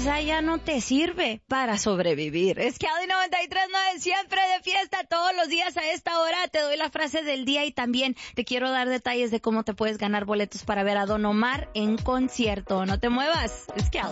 esa ya no te sirve para sobrevivir. Es que Audi 93.9 siempre de fiesta todos los días a esta hora. Te doy la frase del día y también te quiero dar detalles de cómo te puedes ganar boletos para ver a Don Omar en concierto. No te muevas. Es que Audi.